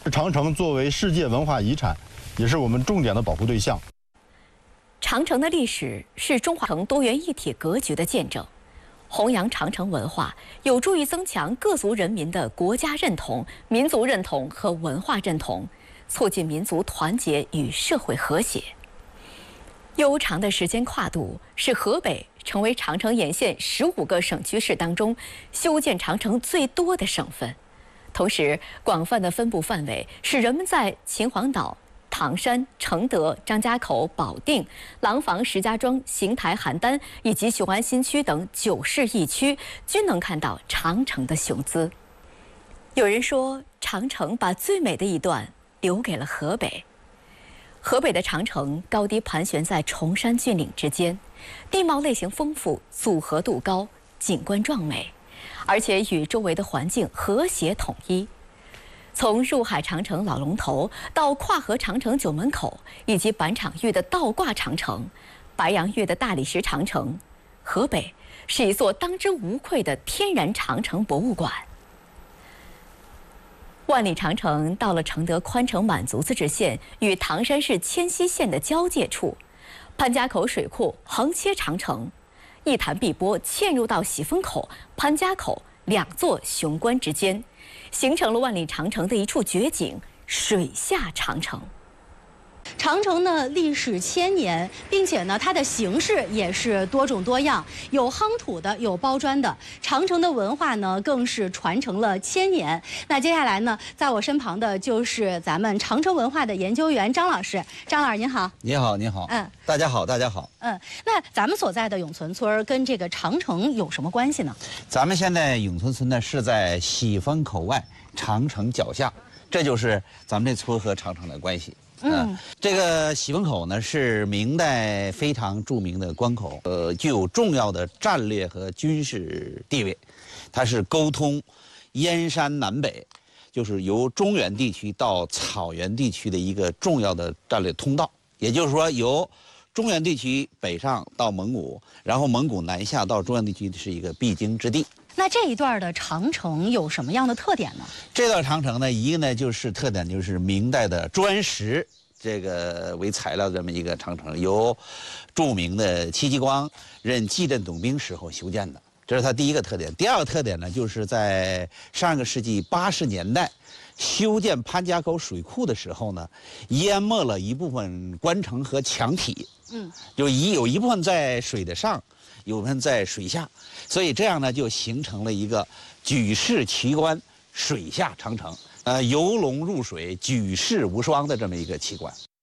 长城作为世界文化遗产，也是我们重点的保护对象。 长城的历史是中华城多元一体格局的见证。弘扬长城文化，有助于增强各族人民的国家认同、民族认同和文化认同，促进民族团结与社会和谐。悠长的时间跨度使河北成为长城沿线15个省区市当中修建长城最多的省份。同时，广泛的分布范围使人们在秦皇岛、唐山、承德、张家口、保定、廊坊、石家庄、邢台、邯郸以及雄安新区等9市1区均能看到长城的雄姿。有人说，长城把最美的一段留给了河北。河北的长城高低盘旋在崇山峻岭之间，地貌类型丰富，组合度高，景观壮美，而且与周围的环境和谐统一。从入海长城老龙头到跨河长城九门口，以及板场峪的倒挂长城、白洋峪的大理石长城，河北是一座当之无愧的天然长城博物馆。万里长城到了承德宽城满族自治县与唐山市迁西县的交界处，潘家口水库横切长城，一潭碧波嵌入到喜峰口、潘家口2座雄关之间，形成了万里长城的一处绝景——水下长城。 长城呢历史1000年，并且呢它的形式也是多种多样，有夯土的，有包砖的。长城的文化呢更是传承了1000年。那接下来呢，在我身旁的就是咱们长城文化的研究员张老师。张老师您好。 你好，你好。大家好，大家好。 那咱们所在的永存村跟这个长城有什么关系呢？ 咱们现在永存村呢是在喜峰口外长城脚下，这就是咱们这村和长城的关系。这个喜峰口呢是明代非常著名的关口，具有重要的战略和军事地位。它是沟通燕山南北，就是由中原地区到草原地区的一个重要的战略通道。也就是说，由中原地区北上到蒙古，然后蒙古南下到中原地区是一个必经之地。 那这一段的长城有什么样的特点呢？ 这段长城呢，一个呢就是特点就是明代的砖石这个为材料的这么一个长城，由著名的戚继光任蓟镇总兵时候修建的，这是它第一个特点。第二个特点呢，就是在上个世纪80年代修建潘家口水库的时候呢，淹没了一部分关城和墙体，有一部分在水的上，有部分在水下，所以这样呢就形成了一个举世奇观水下长城，游龙入水，举世无双的这么一个奇观。